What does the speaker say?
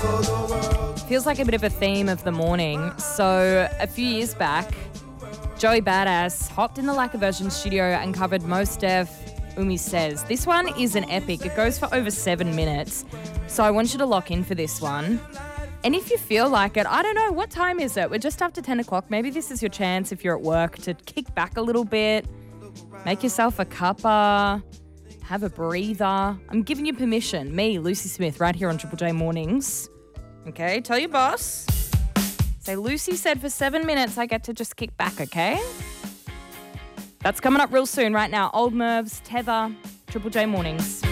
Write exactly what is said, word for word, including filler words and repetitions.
Feels like a bit of a theme of the morning. So a few years back, Joey Badass hopped in the Like a Virgin studio and covered Mos Def, Umi Says. This one is an epic. It goes for over seven minutes. So I want you to lock in for this one. And if you feel like it, I don't know, what time is it? We're just after ten o'clock. Maybe this is your chance if you're at work to kick back a little bit, make yourself a cuppa, have a breather. I'm giving you permission. Me, Lucy Smith, right here on Triple J Mornings. Okay, tell your boss. Say, Lucy said for seven minutes I get to just kick back, okay? That's coming up real soon right now. Old Mervs, Tether, Triple J Mornings.